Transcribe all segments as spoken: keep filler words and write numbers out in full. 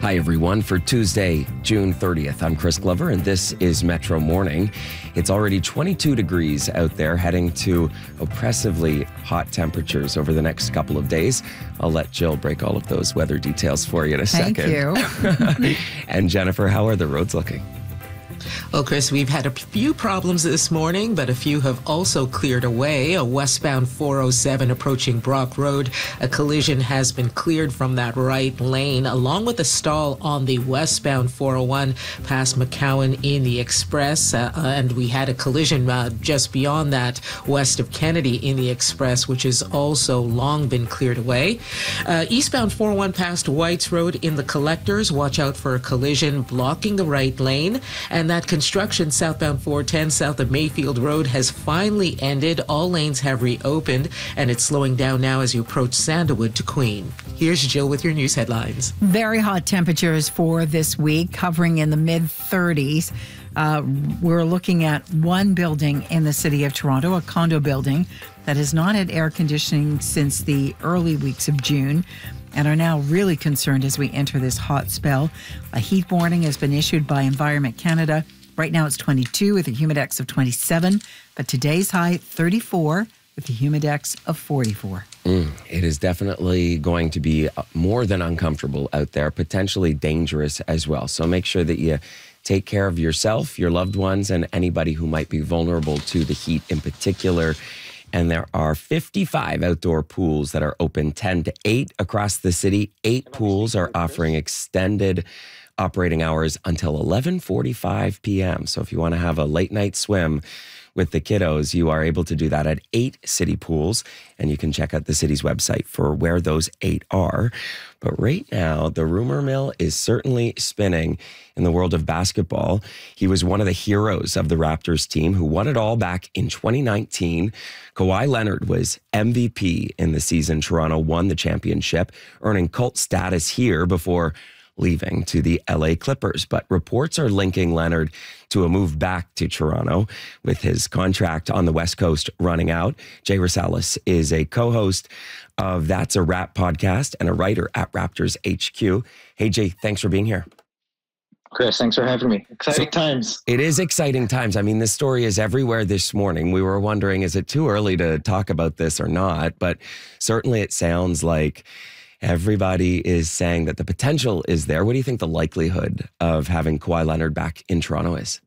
Hi, everyone. For Tuesday, June thirtieth, I'm Chris Glover, and this is Metro Morning. It's already twenty-two degrees out there, heading to oppressively hot temperatures over the next couple of days. I'll let Jill break all of those weather details for you in a Thank second. Thank you. And Jennifer, how are the roads looking? Well, Chris, we've had a few problems this morning, but a few have also cleared away. A westbound four oh seven approaching Brock Road. A collision has been cleared from that right lane, along with a stall on the westbound four oh one past McCowan in the Express. Uh, and we had a collision uh, just beyond that, west of Kennedy in the Express, which has also long been cleared away. Uh, eastbound four oh one past Whites Road in the Collectors. Watch out for a collision blocking the right lane. And that construction southbound four ten south of Mayfield Road has finally ended. All lanes have reopened, and it's slowing down now as you approach Sandalwood to Queen. Here's Jill with your news headlines. Very hot temperatures for this week, hovering in the mid thirties. Uh, we're looking at one building in the city of Toronto, a condo building that has not had air conditioning since the early weeks of June, and are now really concerned as we enter this hot spell. A heat warning has been issued by Environment Canada. Right now it's twenty-two with a humidex of twenty-seven, but today's high thirty-four with a humidex of forty-four. Mm, it is definitely going to be more than uncomfortable out there, potentially dangerous as well. So make sure that you take care of yourself, your loved ones, and anybody who might be vulnerable to the heat in particular. And there are fifty-five outdoor pools that are open ten to eight across the city. Eight pools are offering extended operating hours until eleven forty-five p.m. So if you want to have a late night swim with the kiddos, you are able to do that at eight city pools. And you can check out the city's website for where those eight are. But right now, the rumor mill is certainly spinning in the world of basketball. He was one of the heroes of the Raptors team who won it all back in twenty nineteen. Kawhi Leonard was M V P in the season Toronto won the championship, earning cult status here before leaving to the L A Clippers. But reports are linking Leonard to a move back to Toronto with his contract on the West Coast running out. Jay Rosales is a co-host of That's a Rap podcast and a writer at Raptors H Q. Hey, Jay, thanks for being here. Chris, thanks for having me. Exciting so, times. It is exciting times. I mean, this story is everywhere this morning. We were wondering, is it too early to talk about this or not? But certainly it sounds like everybody is saying that the potential is there. What do you think the likelihood of having Kawhi Leonard back in Toronto is?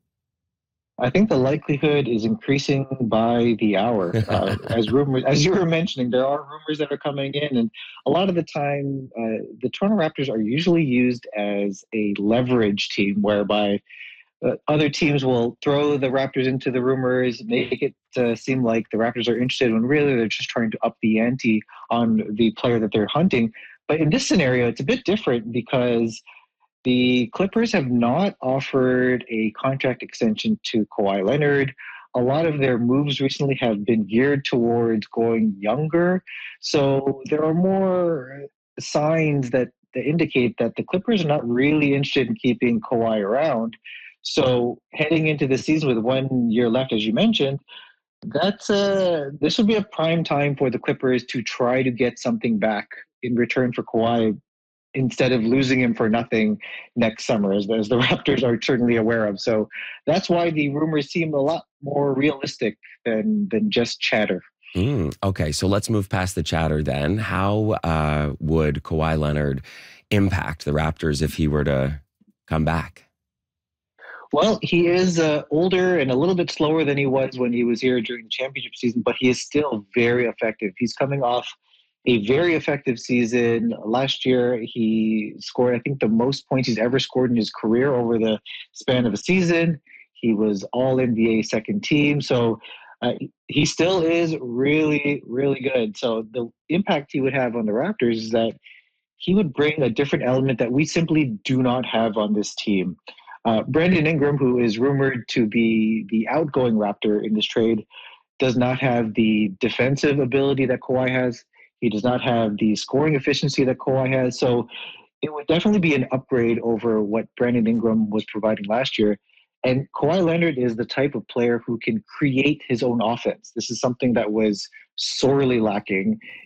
I think the likelihood is increasing by the hour. Uh, as rumors, as you were mentioning, there are rumors that are coming in, and a lot of the time, uh, the Toronto Raptors are usually used as a leverage team, whereby uh, other teams will throw the Raptors into the rumors, make it uh, seem like the Raptors are interested when really they're just trying to up the ante on the player that they're hunting. But in this scenario, it's a bit different because the Clippers have not offered a contract extension to Kawhi Leonard. A lot of their moves recently have been geared towards going younger. So there are more signs that, that indicate that the Clippers are not really interested in keeping Kawhi around. So heading into the season with one year left, as you mentioned, that's a, this would be a prime time for the Clippers to try to get something back in return for Kawhi, instead of losing him for nothing next summer, as, as the Raptors are certainly aware of. So that's why the rumors seem a lot more realistic than than just chatter. Mm, okay, so let's move past the chatter then. How uh, would Kawhi Leonard impact the Raptors if he were to come back? Well, he is uh, older and a little bit slower than he was when he was here during the championship season, but he is still very effective. He's coming off a very effective season. Last year, he scored, I think, the most points he's ever scored in his career over the span of a season. He was all N B A second team. So uh, he still is really, really good. So the impact he would have on the Raptors is that he would bring a different element that we simply do not have on this team. Uh, Brandon Ingram, who is rumored to be the outgoing Raptor in this trade, does not have the defensive ability that Kawhi has. He does not have the scoring efficiency that Kawhi has. So it would definitely be an upgrade over what Brandon Ingram was providing last year. And Kawhi Leonard is the type of player who can create his own offense. This is something that was sorely lacking